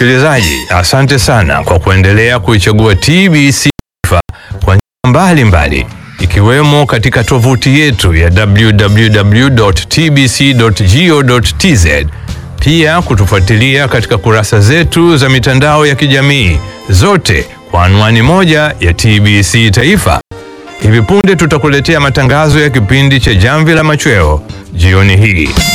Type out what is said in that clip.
msikilizaji, asante sana kwa kuendelea kuichagua TBC Taifa kwa njia mbalimbali, ikiwemo katika tovuti yetu ya www.tbc.go.tz, pia kutufuatilia katika kurasa zetu za mitandao ya kijamii, zote kwa anwani moja ya TBC Taifa. Hivi punde tutakuletea matangazo ya kipindi cha Jamvi la Machweo jioni hii.